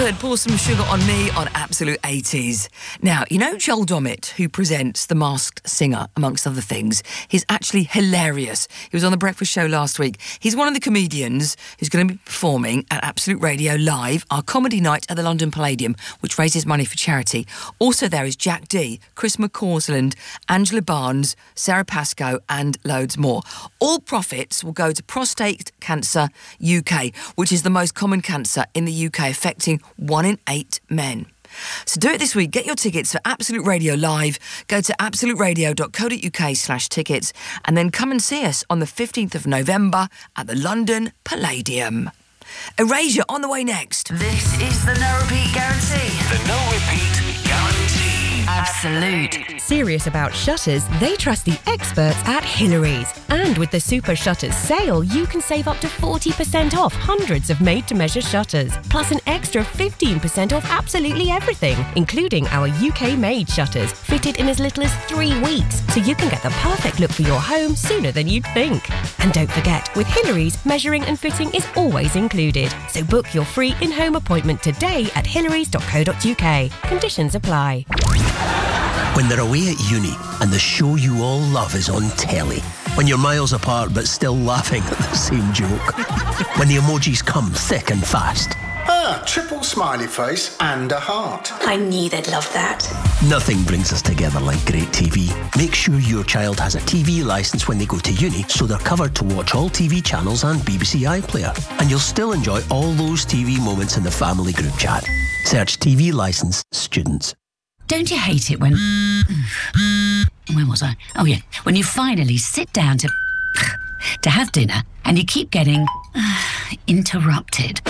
Leppard, Pour Some Sugar on Me on Absolute 80s. Now, you know Joel Dommett, who presents The Masked Singer, amongst other things? He's actually hilarious. He was on The Breakfast Show last week. He's one of the comedians who's going to be performing at Absolute Radio Live, our comedy night at the London Palladium, which raises money for charity. Also there is Jack D, Chris McCausland, Angela Barnes, Sarah Pascoe and loads more. All profits will go to Prostate Cancer UK, which is the most common cancer in the UK, affecting 1 in 8 men. So do it this week. Get your tickets for Absolute Radio Live. Go to absoluteradio.co.uk/tickets and then come and see us on the 15th of November at the London Palladium. Erasure on the way next. This is the No Repeat Guarantee. The No Repeat Guarantee. Absolute. Serious about shutters? They trust the experts at Hillary's. And with the Super Shutters sale, you can save up to 40% off hundreds of made-to-measure shutters. Plus an extra 15% off absolutely everything, including our UK-made shutters, fitted in as little as 3 weeks. So you can get the perfect look for your home sooner than you'd think. And don't forget, with Hillary's, measuring and fitting is always included. So book your free in-home appointment today at hillarys.co.uk. Conditions apply. When they're away at uni and the show you all love is on telly. When you're miles apart but still laughing at the same joke. When the emojis come thick and fast. Triple smiley face and a heart. I knew they'd love that. Nothing brings us together like great TV. Make sure your child has a TV licence when they go to uni so they're covered to watch all TV channels and BBC iPlayer. And you'll still enjoy all those TV moments in the family group chat. Search TV licence students. Don't you hate it when... Where was I? Oh, yeah. When you finally sit down to have dinner and you keep getting interrupted.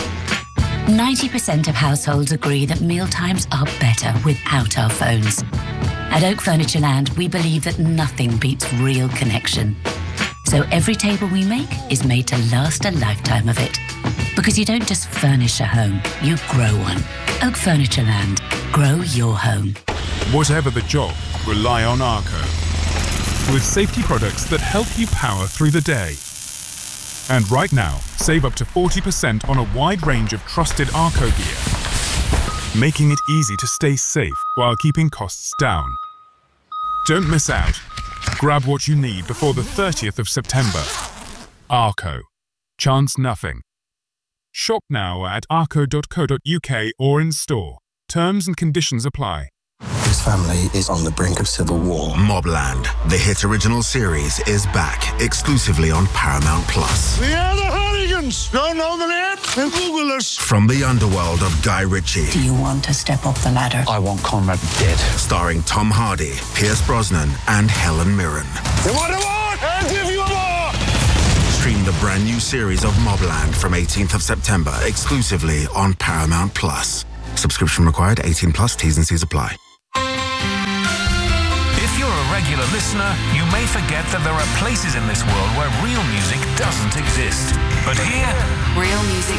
90% of households agree that mealtimes are better without our phones. At Oak Furnitureland, we believe that nothing beats real connection. So every table we make is made to last a lifetime of it. Because you don't just furnish a home, you grow one. Oak Furnitureland. Grow your home. Whatever the job, rely on Arco. With safety products that help you power through the day. And right now, save up to 40% on a wide range of trusted Arco gear, making it easy to stay safe while keeping costs down. Don't miss out. Grab what you need before the 30th of September. Arco. Chance nothing. Shop now at arco.co.uk or in store. Terms and conditions apply. His family is on the brink of civil war. Mobland, the hit original series, is back exclusively on Paramount+. We are the Hooligans! Don't know the name? Then Google us. From the underworld of Guy Ritchie. Do you want to step up the ladder? I want Conrad dead. Starring Tom Hardy, Pierce Brosnan, and Helen Mirren. You want a war? I'll give you a war! Stream the brand new series of Mobland from 18th of September exclusively on Paramount+. Subscription required, 18+, T's and C's apply. If you're a regular listener, you may forget that there are places in this world where real music doesn't exist. But here, Real music